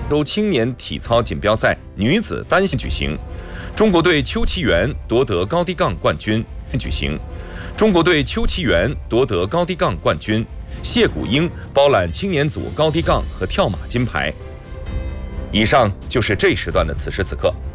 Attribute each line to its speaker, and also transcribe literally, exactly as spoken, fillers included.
Speaker 1: 洲青年体操锦标赛女子单项举行，中国队邱其元夺得高低杠冠军。举行，中国队邱其元夺得高低杠冠军，谢谷英包揽青年组高低杠和跳马金牌。以上就是这一时段的此时此刻。